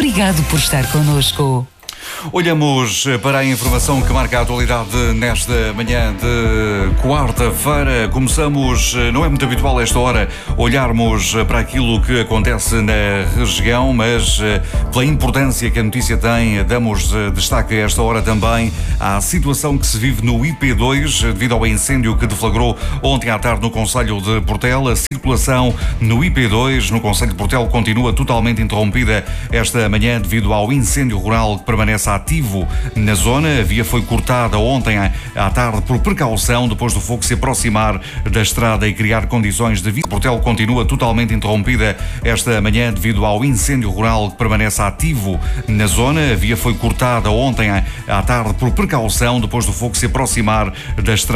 Obrigado por estar connosco. Olhamos para a informação que marca a atualidade nesta manhã de quarta-feira. Começamos, não é muito habitual a esta hora, olharmos para aquilo que acontece na região, mas pela importância que a notícia tem, damos destaque a esta hora também à situação que se vive no IP2, devido ao incêndio que deflagrou ontem à tarde no concelho de Portela. A circulação no IP2, no concelho de Portela, continua totalmente interrompida esta manhã devido ao incêndio rural que permanece ativo na zona. A via foi cortada ontem à tarde por precaução, depois do fogo se aproximar da estrada e criar condições de vida. Portela continua totalmente interrompida esta manhã devido ao incêndio rural que permanece ativo na zona. A via foi cortada ontem à tarde por precaução, depois do fogo se aproximar da estrada